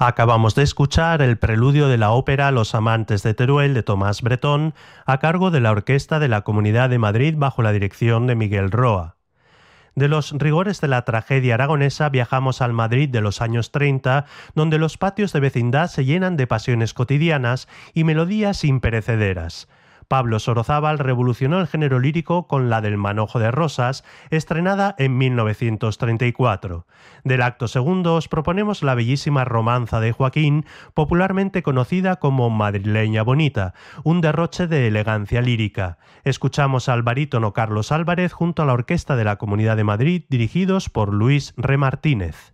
Acabamos de escuchar el preludio de la ópera Los amantes de Teruel de Tomás Bretón, a cargo de la Orquesta de la Comunidad de Madrid bajo la dirección de Miguel Roa. De los rigores de la tragedia aragonesa viajamos al Madrid de los años 30, donde los patios de vecindad se llenan de pasiones cotidianas y melodías imperecederas. Pablo Sorozábal revolucionó el género lírico con la del Manojo de Rosas, estrenada en 1934. Del acto segundo os proponemos la bellísima Romanza de Joaquín, popularmente conocida como Madrileña Bonita, un derroche de elegancia lírica. Escuchamos al barítono Carlos Álvarez junto a la Orquesta de la Comunidad de Madrid, dirigidos por Luis Remartínez.